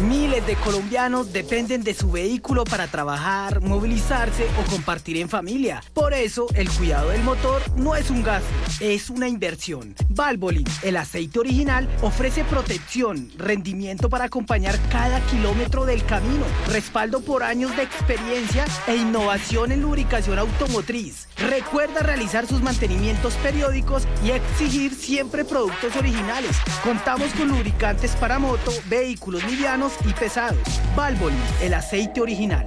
Miles de colombianos dependen de su vehículo para trabajar, movilizarse o compartir en familia. Por eso, el cuidado del motor no es un gasto, es una inversión. Valvoline, el aceite original, ofrece protección, rendimiento para acompañar cada kilómetro del camino, respaldo por años de experiencia e innovación en lubricación automotriz. Recuerda realizar sus mantenimientos periódicos y exigir siempre productos originales. Contamos con lubricantes para moto, vehículos livianos y pesados. Valvoline, el aceite original.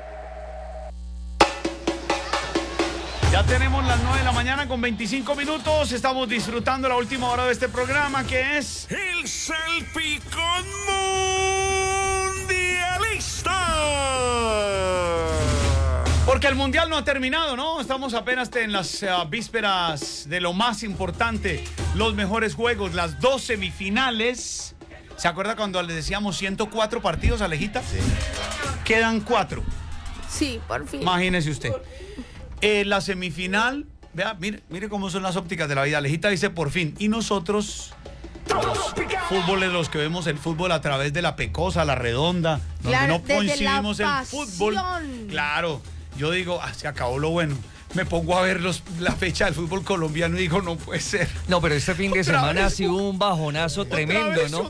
Ya tenemos las 9 de la mañana con 25 minutos. Estamos disfrutando la última hora de este programa, que es el Salpicón Mundialista. Porque el Mundial no ha terminado, ¿no? Estamos apenas en las vísperas de lo más importante, los mejores juegos, las 2 semifinales. ¿Se acuerda cuando le decíamos 104 partidos, Alejita? Sí. Quedan 4. Sí, por fin. Imagínese usted. La semifinal, vea, mire cómo son las ópticas de la vida. Alejita dice por fin. Y nosotros, los fútboles, los que vemos el fútbol a través de la pecosa, la redonda, claro, donde no coincidimos el fútbol. Claro, yo digo, se acabó lo bueno. Me pongo a ver la fecha del fútbol colombiano y digo, no puede ser. No, pero este fin de semana ha sido un bajonazo tremendo, ¿no?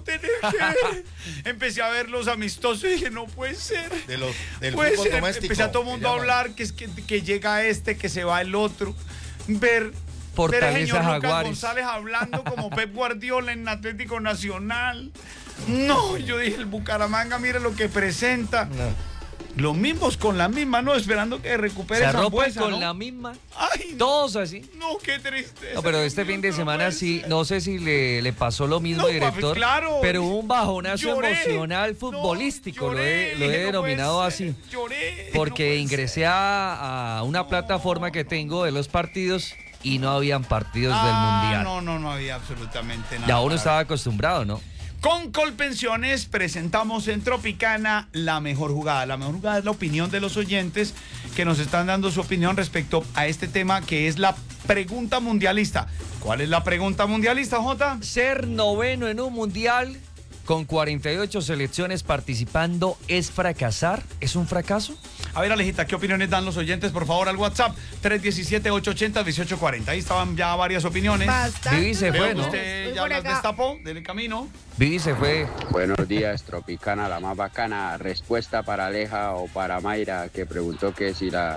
Empecé a ver los amistosos y dije, no puede ser. Del puede fútbol ser. doméstico. Empecé a todo el mundo a hablar que llega este, que se va el otro. Ver Fortaleza al señor Lucas Jaguares. González hablando como Pep Guardiola en Atlético Nacional. No, yo dije, el Bucaramanga, mire lo que presenta. No. Los mismos con la misma, ¿no? Esperando que recupere Se esa arropan fuerza, con ¿no? la misma. Ay, no. Todos así. No, qué tristeza. No, pero este fin de semana sí, no sé si le pasó lo mismo, No, director, claro. pero hubo un bajonazo Lloré. emocional futbolístico, No, lloré, lo he dije, no denominado puede así, ser, lloré, porque no puede ingresé a una plataforma que tengo de los partidos y no habían partidos del Mundial. No había absolutamente nada. Ya uno estaba acostumbrado, ¿no? Con Colpensiones presentamos en Tropicana la mejor jugada. La mejor jugada es la opinión de los oyentes que nos están dando su opinión respecto a este tema, que es la pregunta mundialista. ¿Cuál es la pregunta mundialista, Jota? Ser noveno en un mundial con 48 selecciones participando, ¿es fracasar? ¿Es un fracaso? A ver, Alejita, ¿qué opiniones dan los oyentes? Por favor, al WhatsApp 317-880-1840. Ahí estaban ya varias opiniones. Vivi se fue, ¿no? Usted ya las destapó del camino. Vivi se fue. Buenos días, Tropicana, la más bacana. Respuesta para Aleja o para Mayra, que preguntó que si la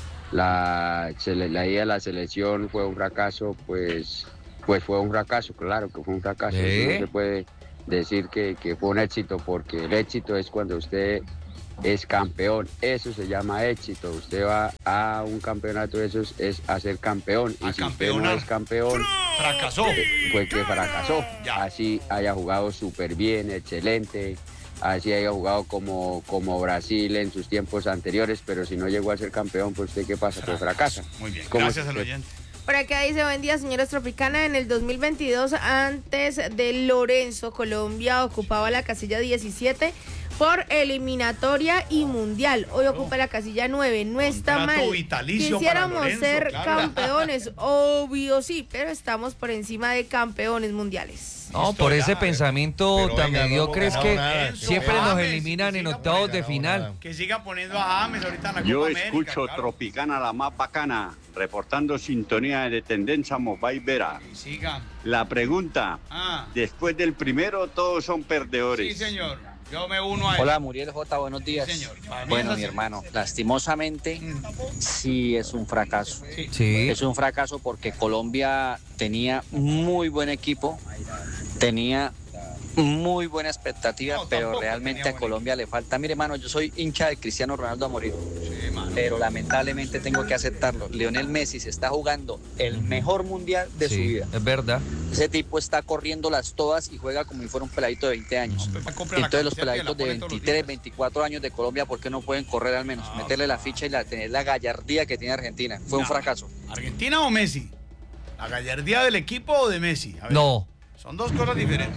ida de la selección fue un fracaso, pues fue un fracaso, claro que fue un fracaso. No se puede decir que fue un éxito, porque el éxito es cuando usted es campeón. Eso se llama éxito. Usted va a un campeonato de esos, es a ser campeón. Y si usted no es campeón, fracasó. Pues que fracasó. Ya. Así haya jugado súper bien, excelente. Así haya jugado como Brasil en sus tiempos anteriores, pero si no llegó a ser campeón, pues usted qué pasa, pues fracasa. Muy bien, ¿Cómo gracias es al usted? oyente. Por acá dice, buen día, señores Tropicana. En el 2022, antes de Lorenzo, Colombia ocupaba la casilla 17 por eliminatoria y mundial. Hoy ocupa la casilla 9. No está Contrato mal. vitalicio Quisiéramos para Lorenzo, ser claro. campeones, obvio sí, pero estamos por encima de campeones mundiales. No, por ese pensamiento Pero tan venga, no mediocre es hemos que ganado nada. siempre nos James, eliminan que en siga octavos de ganado final. nada. Que siga poniendo a James ahorita en la Yo Copa América, escucho claro. Tropicana, la más bacana, reportando sintonía de Tendencia Mobile Vera. Que siga. La pregunta, después del primero todos son perdedores. Sí, señor. Yo me uno a él. Hola, Muriel J, buenos días. Sí, señor. Para mí Bueno, es mi así. hermano, lastimosamente sí es un fracaso. Sí. Es un fracaso porque Colombia tenía muy buen equipo, tenía muy buena expectativa, No, pero tampoco realmente tenía a Colombia le falta. Mire, hermano, yo soy hincha de Cristiano Ronaldo a morir, Sí, mano. pero lamentablemente tengo que aceptarlo. Lionel Messi se está jugando el mejor mundial de su Sí, vida. es verdad. Ese tipo está corriéndolas todas y juega como si fuera un peladito de 20 años. Pepa compra la Entonces los camiseta y la peladitos de pone todos los 23, días. 24 años de Colombia, ¿por qué no pueden correr al menos? Meterle la ficha y tener la gallardía que tiene Argentina. Fue un Ya. fracaso. ¿Argentina o Messi? ¿La gallardía del equipo o de Messi? A ver, No. Son dos cosas diferentes.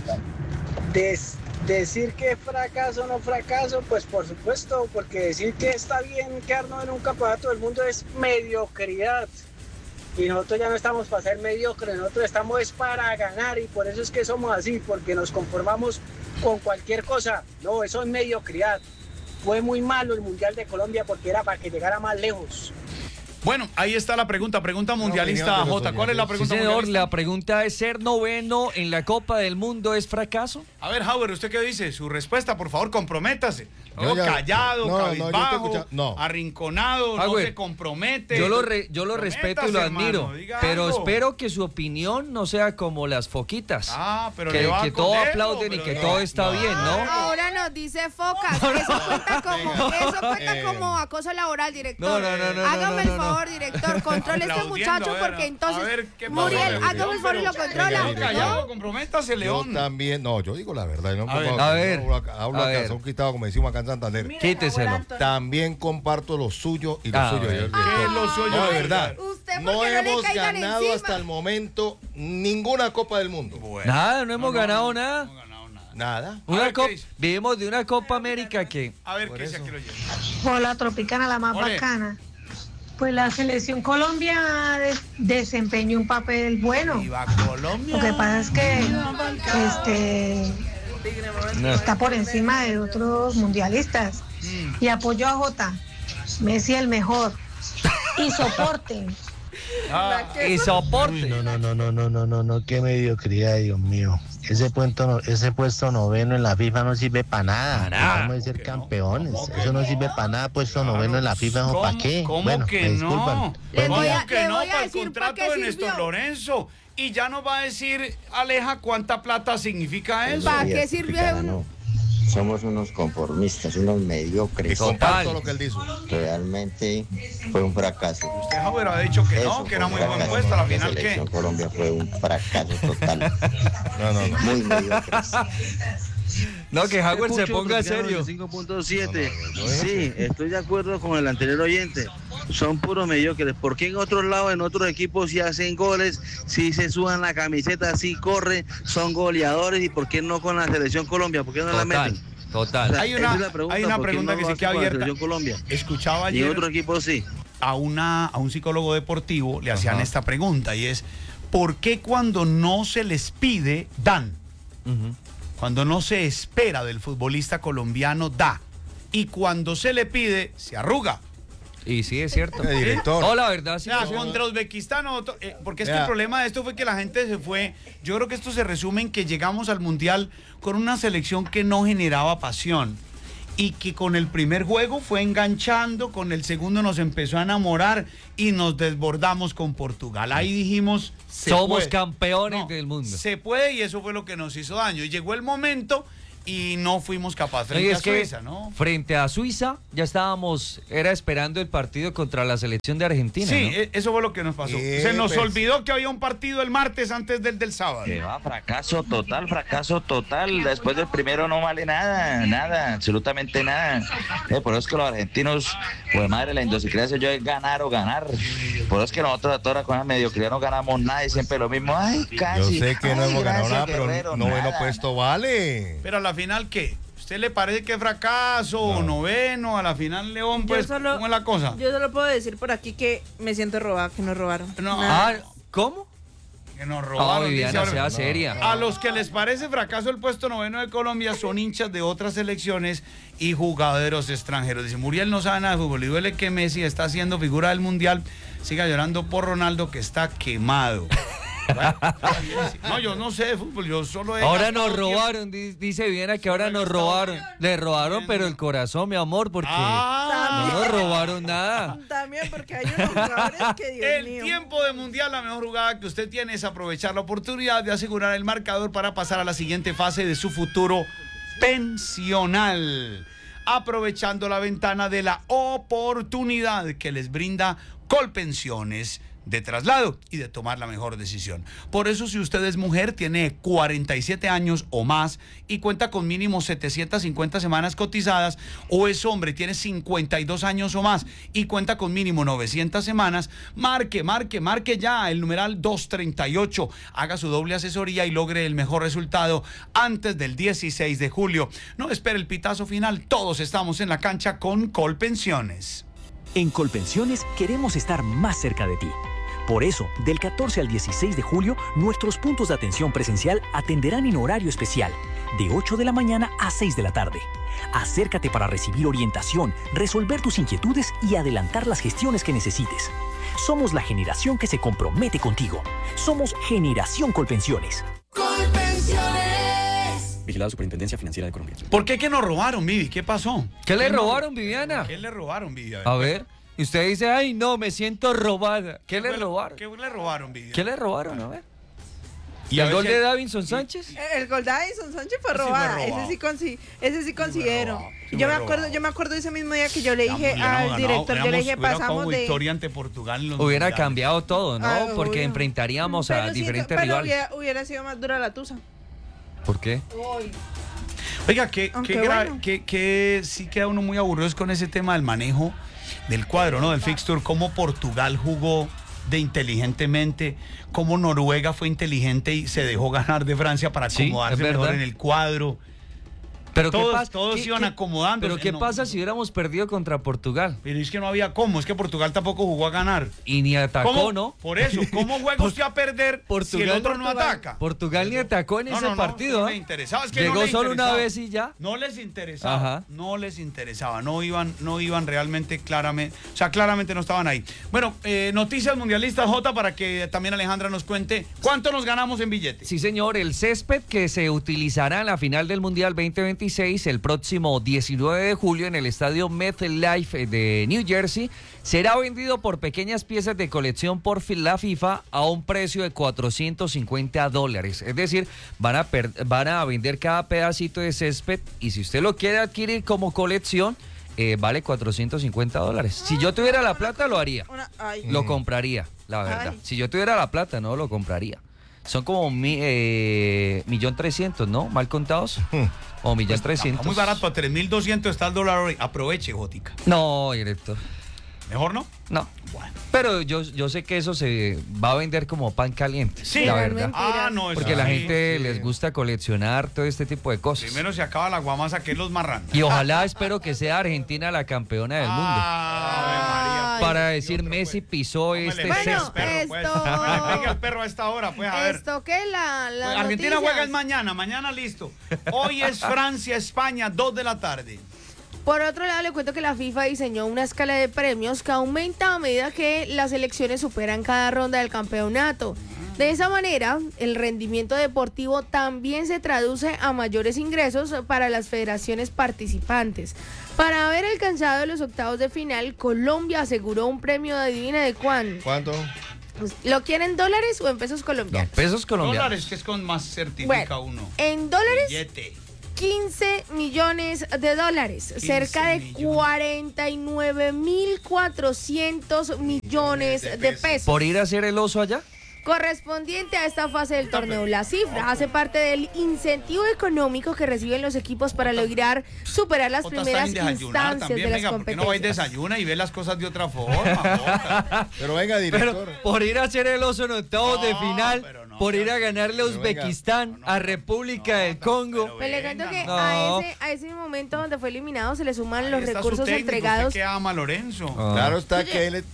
Decir que fracaso o no fracaso, pues por supuesto, porque decir que está bien quedarnos en un campeonato del mundo es mediocridad. Y nosotros ya no estamos para ser mediocres, nosotros estamos es para ganar, y por eso es que somos así, porque nos conformamos con cualquier cosa. No, eso es mediocridad. Fue muy malo el Mundial de Colombia porque era para que llegara más lejos. Bueno, ahí está la pregunta mundialista, Jota. ¿Cuál es la pregunta mundialista? La pregunta es, ¿ser noveno en la Copa del Mundo es fracaso? A ver, Howard, ¿usted qué dice? Su respuesta, por favor, comprométase. Callado, cabizbajo, arrinconado, no se compromete. Yo lo respeto y lo admiro, pero espero que su opinión no sea como las foquitas. Pero que todo aplauden y que todo está bien, ¿no? Ahora nos dice Focas, eso cuenta como acoso laboral, director. No. Hágame el favor, director, controle a este muchacho porque entonces, Muriel, hágame el favor y lo controla. Callado, comprométase, León. Yo también, yo digo la verdad. Hablo a calzón quitado, como decimos acá en Santander. Quíteselo. También comparto lo suyo y lo suyo. No, de verdad. No hemos ganado hasta el momento ninguna Copa del Mundo. Nada, no hemos ganado nada. Nada. Vivimos de una Copa América que... A ver, ¿qué se aquí lo lleva? Hola, Tropicana, la más bacana. Pues la selección Colombia desempeñó un papel bueno. ¡Viva Colombia! Lo que pasa es que está por encima de otros mundialistas. Y apoyo a Jota. Messi el mejor. Y soporte. Y soporte. No, qué mediocridad, Dios mío. Ese puesto noveno en la FIFA no sirve para nada. Vamos a ser campeones. Eso no sirve para nada, puesto noveno en la FIFA, ¿o para qué? ¿Cómo que no? ¿Cómo que no? Para el contrato de Néstor Lorenzo. Y ya nos va a decir, Aleja, ¿cuánta plata significa eso? ¿Para qué sirve uno? Somos unos conformistas, unos mediocres. Comparto lo que él dice. Realmente fue un fracaso. Usted habrá dicho que no, que era muy buen puesto. A la final, ¿qué? Colombia fue un fracaso total. No. Muy mediocre. No, que Howard se ponga serio. 5.7. Sí, estoy de acuerdo con el anterior oyente. Son puros mediocres. ¿Por qué en otros lados, en otros equipos, sí hacen goles, sí se sudan la camiseta, sí corren, son goleadores? ¿Y por qué no con la selección Colombia? ¿Por qué no la meten? Total. O sea, hay una pregunta que se queda abierta. Colombia. Escuchaba ayer. Y en otro equipo sí. A un psicólogo deportivo le hacían esta pregunta y es: ¿por qué cuando no se les pide, dan? Cuando no se espera del futbolista colombiano, da. Y cuando se le pide, se arruga. Y sí, es cierto. Director. No, la verdad, sí. Contra Uzbekistán, porque es que el problema de esto fue que la gente se fue. Yo creo que esto se resume en que llegamos al Mundial con una selección que no generaba pasión. Y que con el primer juego fue enganchando, con el segundo nos empezó a enamorar y nos desbordamos con Portugal. Ahí dijimos, somos campeones del mundo. Se puede, y eso fue lo que nos hizo daño. Y llegó el momento y no fuimos capaces frente a Suiza, ¿no? Frente a Suiza ya era esperando el partido contra la selección de Argentina. Sí, ¿no? Eso fue lo que nos pasó. Se nos olvidó que había un partido el martes antes del sábado. Fracaso total. Después del primero no vale nada, absolutamente nada. Por eso es que los argentinos, pues madre, la idiosincrasia yo es ganar o ganar. Por eso es que nosotros a toda con la mediocridad no ganamos nada y siempre lo mismo. Ay, casi. Yo sé que no hemos ganado nada, pero noveno puesto vale. Pero a la final, ¿qué? ¿Usted le parece que es fracaso o noveno? A la final, León, pues, ¿cómo es la cosa? Yo solo puedo decir por aquí que me siento robada, que nos robaron. ¿Cómo? Que nos robaron. Viviana, sea seria. A los que les parece fracaso el puesto noveno de Colombia son hinchas de otras selecciones y jugadores extranjeros. Dice, Muriel no sabe nada de fútbol y duele que Messi está siendo figura del Mundial, siga llorando por Ronaldo que está quemado. No, yo no sé de fútbol, yo solo ahora nos robaron, dice Viviana que ahora nos robaron. Le robaron, pero el corazón, mi amor, porque no nos robaron nada. También porque hay unos jugadores que, Dios mío. El tiempo de Mundial, la mejor jugada que usted tiene es aprovechar la oportunidad de asegurar el marcador para pasar a la siguiente fase de su futuro pensional, aprovechando la ventana de la oportunidad que les brinda Colpensiones de traslado y de tomar la mejor decisión. Por eso, si usted es mujer, tiene 47 años o más y cuenta con mínimo 750 semanas cotizadas, o es hombre, tiene 52 años o más y cuenta con mínimo 900 semanas, marque ya el numeral 238, haga su doble asesoría y logre el mejor resultado antes del 16 de julio. No espere el pitazo final, todos estamos en la cancha con Colpensiones. En Colpensiones queremos estar más cerca de ti. Por eso, del 14 al 16 de julio, nuestros puntos de atención presencial atenderán en horario especial, de 8 de la mañana a 6 de la tarde. Acércate para recibir orientación, resolver tus inquietudes y adelantar las gestiones que necesites. Somos la generación que se compromete contigo. Somos Generación Colpensiones. Colpensiones. Vigilado Superintendencia Financiera de Colombia. ¿Por qué que nos robaron, Vivi? ¿Qué pasó? ¿Qué le robaron, Viviana? ¿Qué le robaron, Vivi? A ver, y usted dice, ay, no, me siento robada. ¿Qué le robaron? ¿Qué le robaron, Vivi? ¿Qué le robaron? A ver. ¿Y el gol de Davinson Sánchez? El gol de Davinson Sánchez fue robado. Ese sí considero. Yo me acuerdo ese mismo día que yo le dije al director, yo le dije, pasamos de... victoria ante Portugal en los Hubiera mundiales. cambiado todo, ¿no? Porque enfrentaríamos a diferentes rivales. Pero hubiera sido más dura la tusa. ¿Por qué? Oiga, que sí queda uno muy aburrido es con ese tema del manejo del cuadro, ¿no? Del fixture, cómo Portugal jugó de inteligentemente, cómo Noruega fue inteligente y se dejó ganar de Francia para acomodarse mejor en el cuadro. Pero todos iban acomodando. Pero ¿qué pasa si hubiéramos perdido contra Portugal? Pero es que no había cómo, es que Portugal tampoco jugó a ganar. Y ni atacó, ¿no? Por eso, ¿cómo juega usted a perder si el otro no ataca? Portugal ni atacó en ese partido. No le interesaba. Es que llegó no le solo interesaba. una vez y ya. No les interesaba. Ajá. No les interesaba. No iban realmente claramente. O sea, claramente no estaban ahí. Bueno, noticias mundialistas, Jota, para que también Alejandra nos cuente cuánto nos ganamos en billetes. Sí, señor. El césped que se utilizará en la final del Mundial 2026, el próximo 19 de julio en el estadio MetLife de New Jersey, será vendido por pequeñas piezas de colección por la FIFA a un precio de $450. Es decir, van a vender cada pedacito de césped y si usted lo quiere adquirir como colección, vale $450. Si yo tuviera la plata, lo haría. Lo compraría, la verdad. Si yo tuviera la plata, no lo compraría. Son como 1.300.000, ¿no? Mal contados. O 1.300.000. Muy barato, a 3.200 está el dólar hoy. Aproveche, Jotica. No, director. ¿Mejor no? No. Bueno. Pero yo sé que eso se va a vender como pan caliente. Sí, la verdad. No, eso porque la sí, gente les gusta coleccionar todo este tipo de cosas. Primero se acaba la guamasa, que es los marranos. Y ojalá espero que sea Argentina la campeona del mundo. Para decir Messi pisó este césped. No le pegue al perro a esta hora, pues a ver. Esto que la Argentina juega es mañana listo. Hoy es Francia-España, 2 de la tarde. Por otro lado, le cuento que la FIFA diseñó una escala de premios que aumenta a medida que las selecciones superan cada ronda del campeonato. De esa manera, el rendimiento deportivo también se traduce a mayores ingresos para las federaciones participantes. Para haber alcanzado los octavos de final, Colombia aseguró un premio de adivina de ¿Cuánto? ¿Lo quieren en dólares o en pesos colombianos? No, pesos colombianos. Dólares, que es con más certifica uno. En dólares, billete. 15 millones de dólares, cerca de 49.400 millones de pesos. ¿Por ir a hacer el oso allá? Correspondiente a esta fase del torneo. La cifra hace parte del incentivo económico que reciben los equipos para lograr superar las primeras instancias de las ¿Por qué no vais desayuna y ve las cosas de otra forma? Pero venga, director. Pero por ir a hacer el oso en octavos de final, por ir a ganarle a Uzbekistán, a República del Congo. Pues le cuento que a ese momento donde fue eliminado se le suman los recursos entregados. ¿Usted que ama a Lorenzo? Claro está que